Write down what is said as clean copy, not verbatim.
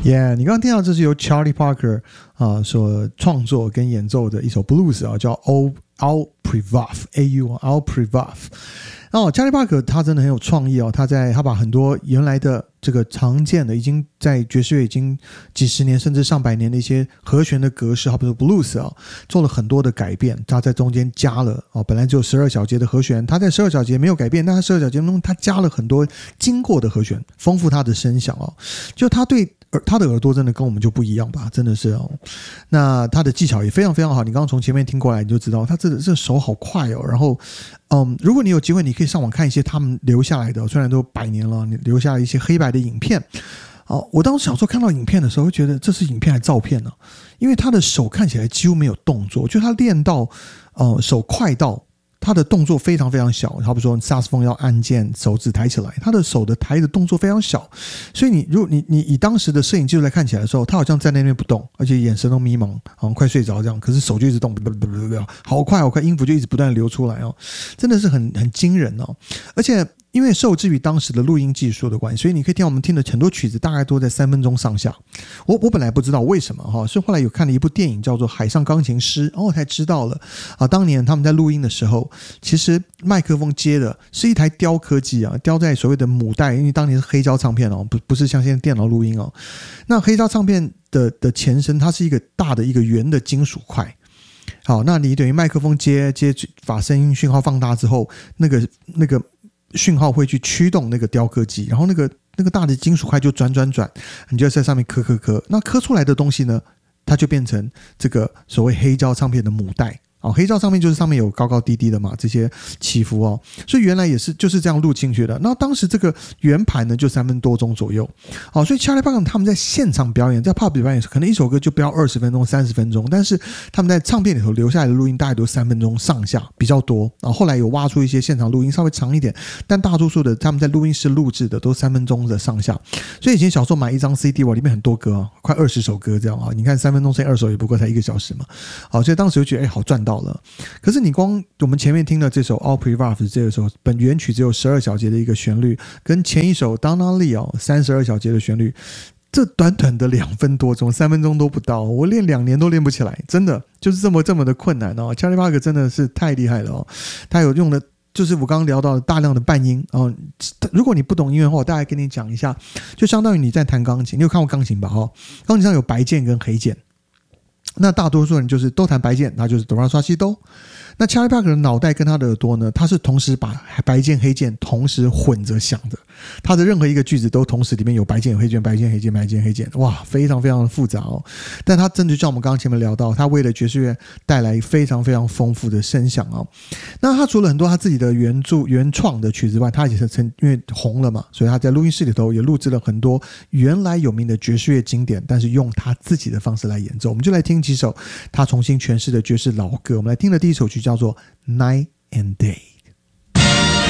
Yeah， 你刚刚听到这是由 Charlie Parker 所创作跟演奏的一首 blues 叫 Al Privov Al Privov。Charlie Parker 他真的很有创意他把很多原来的这个常见的已经在爵士乐已经几十年甚至上百年的一些和弦的格式，比如 blues 做了很多的改变。他在中间加了本来只有12小节的和弦，他在12小节没有改变，但他12小节中他加了很多经过的和弦，丰富他的声响就他对他的耳朵真的跟我们就不一样吧，真的是那他的技巧也非常非常好，你刚刚从前面听过来你就知道他这手好快然后如果你有机会你可以上网看一些他们留下来的，虽然都100年了，你留下了一些黑白的影片我当时小时候看到影片的时候会觉得这是影片还是照片呢？因为他的手看起来几乎没有动作，就他练到手快到他的动作非常非常小，好比说萨克斯风要按键手指抬起来，他的手的抬的动作非常小，所以如果你以当时的摄影技术来看起来的时候，他好像在那边不动，而且眼神都迷茫，好像快睡着这样，可是手就一直动，好快好快，音符就一直不断流出来真的是很惊人而且因为受制于当时的录音技术的关系，所以你可以听到我们听的很多曲子大概都在3分钟上下。我本来不知道为什么是后来有看了一部电影叫做《海上钢琴师》才知道了当年他们在录音的时候，其实麦克风接的是一台雕刻机雕在所谓的母带，因为当年是黑胶唱片不是像现在电脑录音那黑胶唱片的前身它是一个大的一个圆的金属块。好，那你等于麦克风接把声音讯号放大之后，那个讯号会去驱动那个雕刻机，然后那个大的金属块就转，你就在上面刻，那刻出来的东西呢，它就变成这个所谓黑胶唱片的母带黑胶唱片就是上面有高高低低的嘛，这些起伏所以原来也是就是这样录进去的。那当时这个圆盘呢就3分多钟左右所以 Charlie Parker 他们在现场表演，在 pub 表演可能一首歌就不要20分钟30分钟，但是他们在唱片里头留下来的录音大概都3分钟上下比较多后来有挖出一些现场录音稍微长一点，但大多数的他们在录音室录制的都3分钟的上下。所以以前小时候买一张 CD 里面很多歌快20首歌这样你看3分钟乘以2首也不过才1个小时嘛所以当时就觉得好赚到了。可是你光我们前面听的这首 Al Privov 这首本原曲只有12小节的一个旋律，跟前一首 Donna Lee 32小节的旋律，这短短的2分多钟3分钟都不到，我练2年都练不起来，真的就是这么的困难Charlie Parker 真的是太厉害了他有用的就是我刚刚聊到的大量的半音如果你不懂音乐的话，我大概跟你讲一下，就相当于你在弹钢琴，你有看过钢琴吧钢琴上有白键跟黑键，那大多数人就是都弹白键，那就是哆来刷西哆。那 Charlie Parker 的脑袋跟他的耳朵呢，他是同时把白键黑键同时混着响的，他的任何一个句子都同时里面有白键有黑键，白键黑键白键黑键，哇，非常非常的复杂但他真的就像我们刚刚前面聊到，他为了爵士乐带来非常非常丰富的声响那他除了很多他自己的原创的曲子外，他也是因为红了嘛，所以他在录音室里头也录制了很多原来有名的爵士乐经典，但是用他自己的方式来演奏。我们就来听几首他重新诠释的爵士老歌。我们来听的第一首曲叫做 Night and Day。